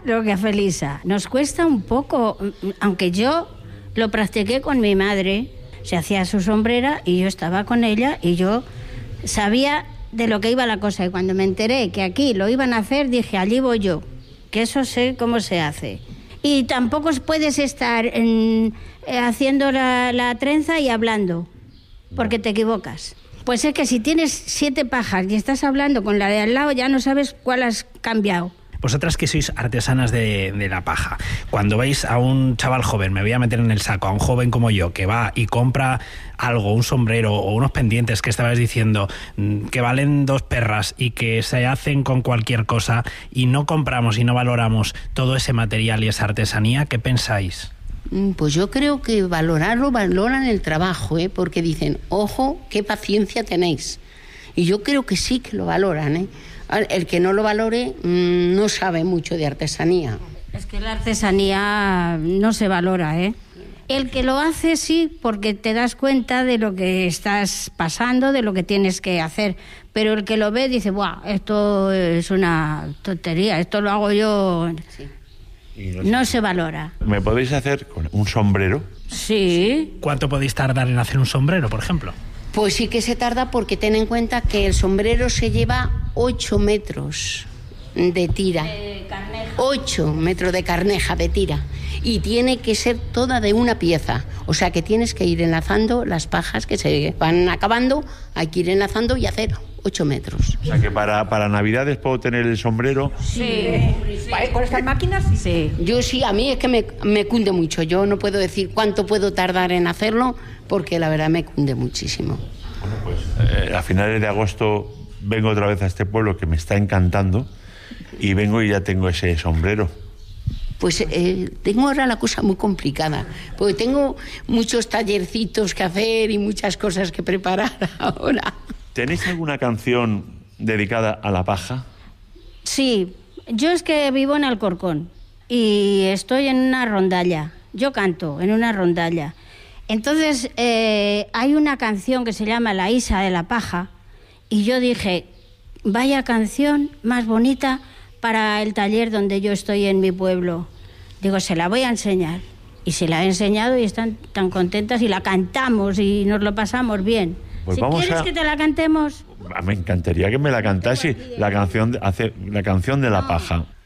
lo que a Felisa. Nos cuesta un poco, aunque yo lo practiqué con mi madre, se hacía su sombrera y yo estaba con ella y yo sabía de lo que iba la cosa. Y cuando me enteré que aquí lo iban a hacer, dije, allí voy yo, que eso sé cómo se hace. Y tampoco puedes estar haciendo la trenza y hablando, porque te equivocas. Pues es que si tienes 7 pajas y estás hablando con la de al lado, ya no sabes cuál has cambiado. Vosotras que sois artesanas de la paja, cuando veis a un chaval joven, me voy a meter en el saco, a un joven como yo, que va y compra algo, un sombrero o unos pendientes que estabas diciendo, que valen 2 perras y que se hacen con cualquier cosa, y no compramos y no valoramos todo ese material y esa artesanía, ¿qué pensáis? Pues yo creo que valoran el trabajo, porque dicen, ojo, qué paciencia tenéis. Y yo creo que sí que lo valoran, El que no lo valore no sabe mucho de artesanía. Es que la artesanía no se valora, El que lo hace sí, porque te das cuenta de lo que estás pasando, de lo que tienes que hacer. Pero el que lo ve dice, ¡buah! Esto es una tontería, esto lo hago yo. Sí. No se valora. ¿Me podéis hacer con un sombrero? Sí. ¿Cuánto podéis tardar en hacer un sombrero, por ejemplo? Pues sí que se tarda, porque ten en cuenta que el sombrero se lleva 8 metros de tira. 8 metros de carneja de tira. Y tiene que ser toda de una pieza. O sea que tienes que ir enlazando las pajas que se van acabando, hay que ir enlazando y hacer 8 metros. O sea que para Navidades puedo tener el sombrero. Sí. ¿Con estas máquinas? Sí. Yo sí, a mí es que me cunde mucho. Yo no puedo decir cuánto puedo tardar en hacerlo, porque la verdad me cunde muchísimo. Bueno, pues a finales de agosto vengo otra vez a este pueblo que me está encantando, y vengo y ya tengo ese sombrero. Pues tengo ahora la cosa muy complicada, porque tengo muchos tallercitos que hacer y muchas cosas que preparar ahora. ¿Tenéis alguna canción dedicada a la paja? Sí, yo es que vivo en Alcorcón y estoy en una rondalla. Yo canto en una rondalla. Entonces hay una canción que se llama La Isa de la Paja, y yo dije, vaya canción más bonita para el taller donde yo estoy en mi pueblo. Digo, se la voy a enseñar. Y se la he enseñado y están tan contentas y la cantamos y nos lo pasamos bien. Pues si quieres que te la cantemos. Me encantaría que me la cantase, la canción de la paja.